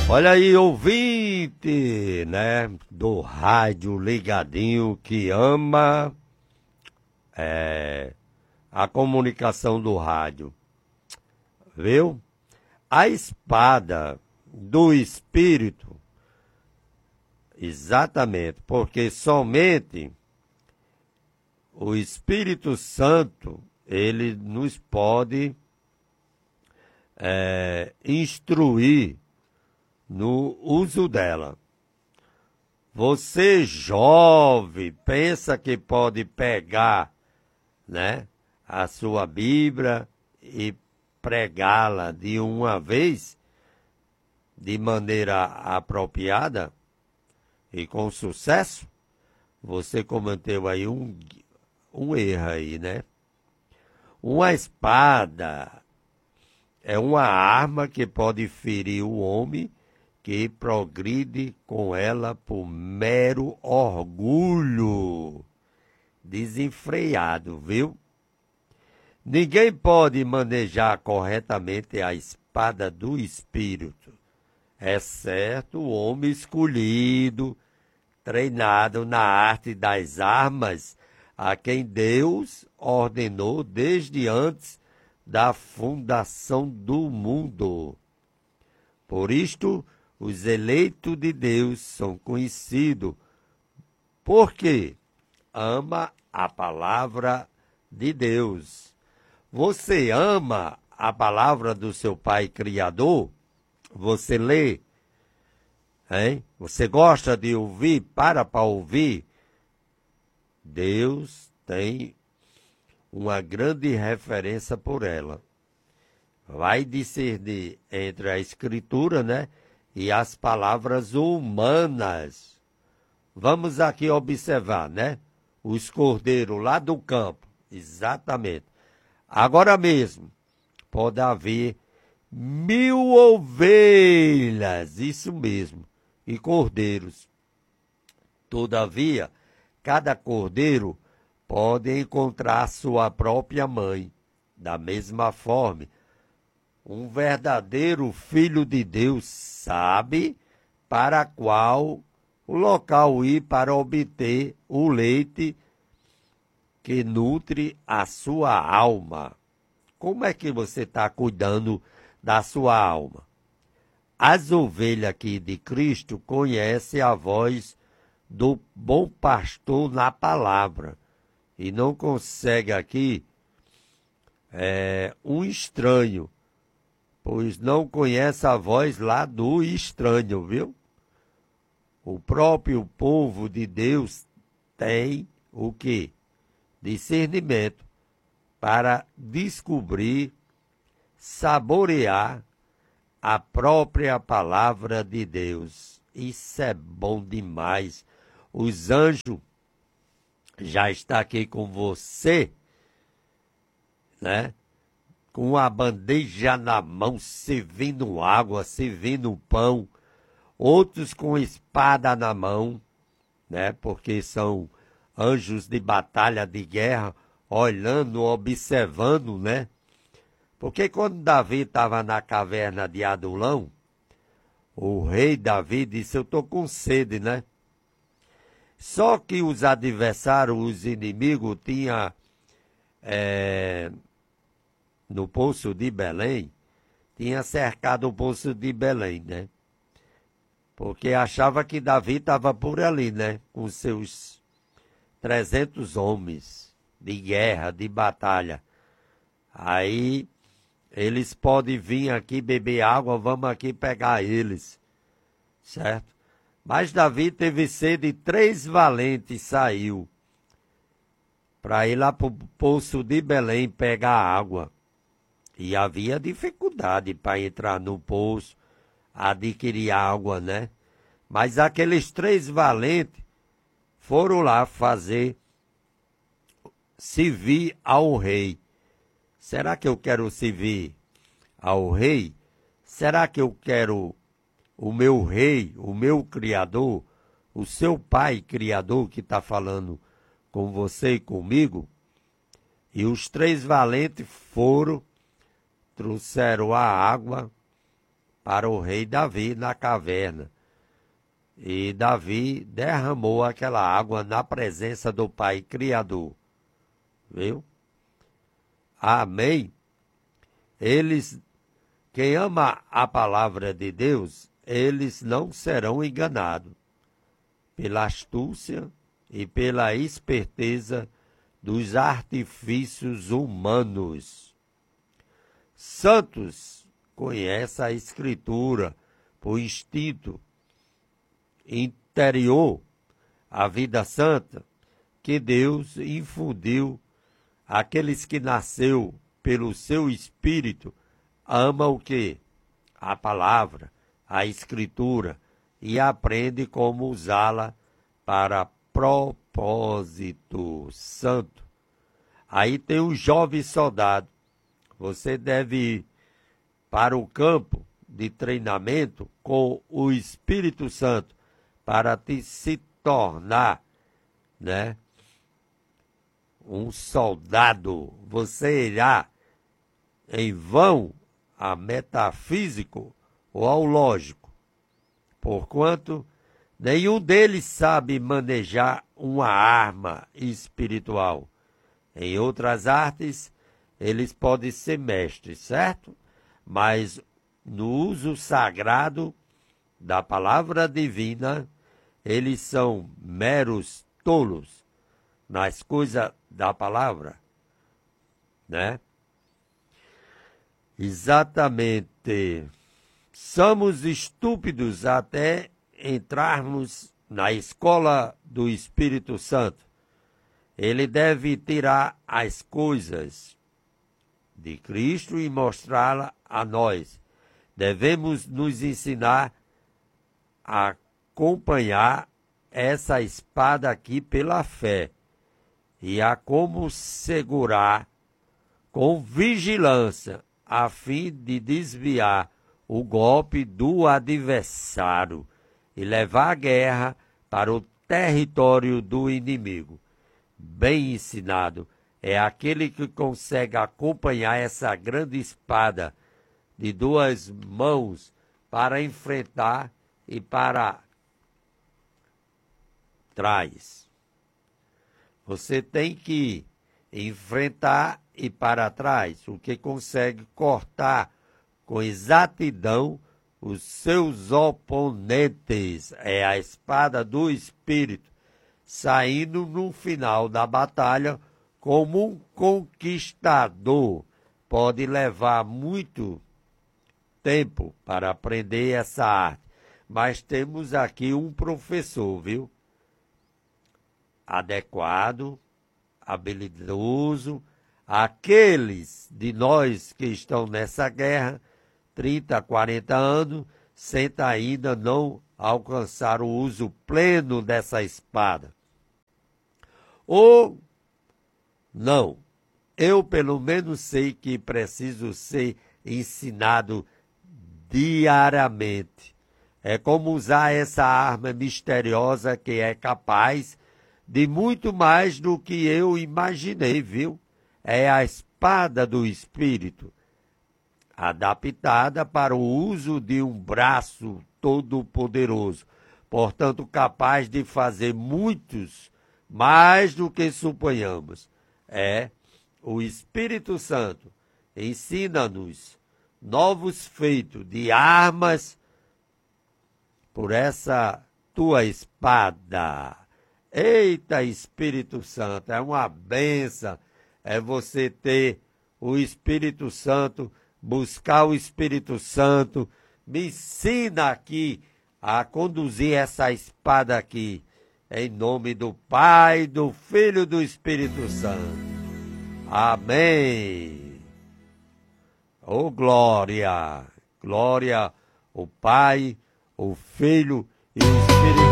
Olha aí, ouvinte, né, do rádio ligadinho que ama a comunicação do rádio, viu? A espada do Espírito, exatamente, porque somente o Espírito Santo, ele nos pode instruir no uso dela. Você jovem pensa que pode pegar, né, a sua Bíblia e pregá-la de uma vez, de maneira apropriada e com sucesso? Você cometeu aí um erro aí, né? Uma espada é uma arma que pode ferir o homem que progride com ela por mero orgulho desenfreado, viu? Ninguém pode manejar corretamente a espada do Espírito, exceto o homem escolhido, treinado na arte das armas, a quem Deus ordenou desde antes da fundação do mundo. Por isto, os eleitos de Deus são conhecidos porque ama a palavra de Deus. Você ama a palavra do seu Pai Criador? Você lê? Hein? Você gosta de ouvir? Para ouvir? Deus tem uma grande referência por ela. Vai discernir entre a Escritura, né, e as palavras humanas. Vamos aqui observar, né? Os cordeiros lá do campo. Exatamente. Agora mesmo, pode haver 1000 ovelhas, isso mesmo, e cordeiros. Todavia, cada cordeiro pode encontrar sua própria mãe. Da mesma forma, um verdadeiro filho de Deus sabe para qual o local ir para obter o leite que nutre a sua alma. Como é que você está cuidando da sua alma? As ovelhas aqui de Cristo conhecem a voz do bom pastor na palavra e não consegue aqui um estranho, pois não conhece a voz lá do estranho, viu? O próprio povo de Deus tem o quê? Discernimento para descobrir, saborear a própria palavra de Deus. Isso é bom demais. Os anjos já estão aqui com você, né? Com a bandeja na mão, servindo água, servindo pão. Outros com espada na mão, né? Porque são anjos de batalha, de guerra, olhando, observando, né? Porque quando Davi estava na caverna de Adulão, o rei Davi disse, eu estou com sede, né? Só que os adversários, os inimigos, tinham no Poço de Belém, tinha cercado o Poço de Belém, né? Porque achava que Davi estava por ali, né? Com seus 300 homens de guerra, de batalha. Aí eles podem vir aqui beber água, vamos aqui pegar eles, certo? Mas Davi teve sede, 3 valentes saiu para ir lá para o Poço de Belém pegar água. E havia dificuldade para entrar no poço, adquirir água, né? Mas aqueles 3 valentes foram lá servir ao rei. Será que eu quero servir ao rei? Será que eu quero o meu rei, o meu criador, o seu pai criador que está falando com você e comigo? E os 3 valentes foram, trouxeram a água para o rei Davi na caverna. E Davi derramou aquela água na presença do Pai Criador. Viu? Amém? Quem ama a palavra de Deus, eles não serão enganados pela astúcia e pela esperteza dos artifícios humanos. Santos conhecem a Escritura por instinto interior, a vida santa que Deus infundiu àqueles que nasceu pelo seu Espírito, ama o quê? A palavra, a Escritura, e aprende como usá-la para propósito santo. Aí tem o jovem soldado. Você deve ir para o campo de treinamento com o Espírito Santo para se tornar, né, um soldado. Você irá em vão a metafísico ou ao lógico, porquanto nenhum deles sabe manejar uma arma espiritual. Em outras artes, eles podem ser mestres, certo? Mas no uso sagrado da palavra divina, eles são meros tolos nas coisas da palavra, né? Exatamente. Somos estúpidos até entrarmos na escola do Espírito Santo. Ele deve tirar as coisas de Cristo e mostrá-la a nós. Devemos nos ensinar a acompanhar essa espada aqui pela fé e a como segurar com vigilância a fim de desviar o golpe do adversário e levar a guerra para o território do inimigo. Bem ensinado é aquele que consegue acompanhar essa grande espada de duas mãos para enfrentar e para trás. Você tem que enfrentar e para trás, o que consegue cortar com exatidão os seus oponentes. É a espada do Espírito, saindo no final da batalha como um conquistador. Pode levar muito tempo para aprender essa arte, mas temos aqui um professor, viu? Adequado, habilidoso. Aqueles de nós que estão nessa guerra, 30, 40 anos, senta ainda não alcançar o uso pleno dessa espada. Ou não, eu pelo menos sei que preciso ser ensinado diariamente. É como usar essa arma misteriosa que é capaz de muito mais do que eu imaginei, viu? É a espada do Espírito, adaptada para o uso de um braço todo-poderoso, portanto capaz de fazer muitos mais do que suponhamos. É o Espírito Santo ensina-nos novos feitos de armas por essa tua espada. Eita, Espírito Santo, é uma bênção, é você ter o Espírito Santo, buscar o Espírito Santo. Me ensina aqui a conduzir essa espada aqui, em nome do Pai, do Filho e do Espírito Santo. Amém. Oh, glória, glória ao Pai, ao Filho e ao Espírito